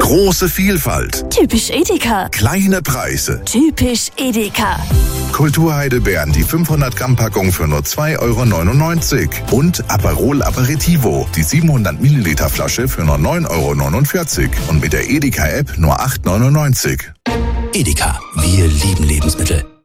Große Vielfalt. Typisch Edeka. Kleine Preise. Typisch Edeka. Kulturheidelbeeren, die 500 Gramm Packung für nur 2,99 € und Aperol Aperitivo, die 700 Milliliter Flasche für nur 9,49 € und mit der Edeka App nur 8,99 €. Edeka, wir lieben Lebensmittel.